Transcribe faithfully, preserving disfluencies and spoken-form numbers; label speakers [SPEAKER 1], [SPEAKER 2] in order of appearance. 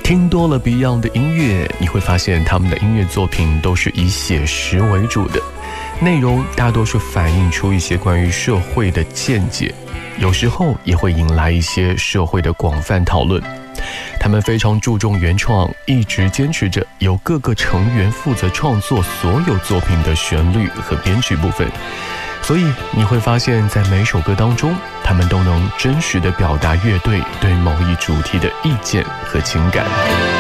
[SPEAKER 1] 听多了 Beyond 的音乐，你会发现他们的音乐作品都是以写实为主的，内容大多数反映出一些关于社会的见解，有时候也会引来一些社会的广泛讨论。他们非常注重原创，一直坚持着由各个成员负责创作所有作品的旋律和编曲部分，所以你会发现在每首歌当中，他们都能真实地表达乐队对某一主题的意见和情感。